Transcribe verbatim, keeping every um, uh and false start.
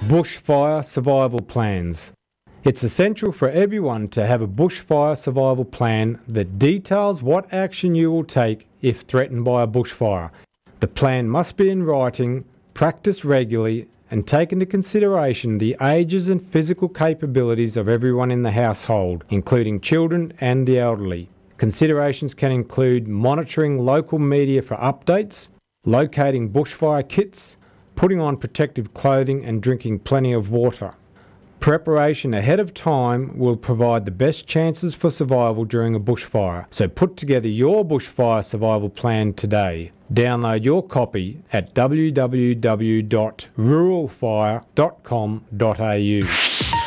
Bushfire survival plans. It's essential for everyone to have a bushfire survival plan that details what action you will take if threatened by a bushfire. The plan must be in writing, practiced regularly, and take into consideration the ages and physical capabilities of everyone in the household, including children and the elderly. Considerations can include monitoring local media for updates, locating bushfire kits, putting on protective clothing and drinking plenty of water. Preparation ahead of time will provide the best chances for survival during a bushfire, so put together your bushfire survival plan today. Download your copy at w w w dot rural fire dot com dot a u.